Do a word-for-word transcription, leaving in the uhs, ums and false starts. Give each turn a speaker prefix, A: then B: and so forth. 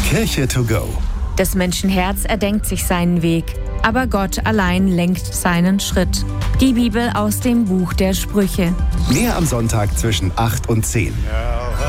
A: Kirche to go.
B: Das Menschenherz erdenkt sich seinen Weg, aber Gott allein lenkt seinen Schritt. Die Bibel aus dem Buch der Sprüche.
A: Mehr am Sonntag zwischen acht und zehn.